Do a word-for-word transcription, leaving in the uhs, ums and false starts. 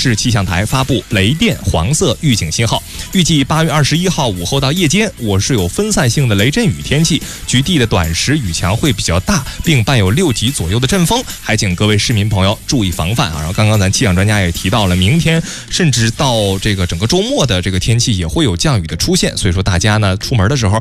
市气象台发布雷电黄色预警信号，预计八月二十一号午后到夜间，我市有分散性的雷阵雨天气，局地的短时雨强会比较大，并伴有六级左右的阵风，还请各位市民朋友注意防范啊。然后刚刚咱气象专家也提到了，明天甚至到这个整个周末的这个天气也会有降雨的出现，所以说大家呢出门的时候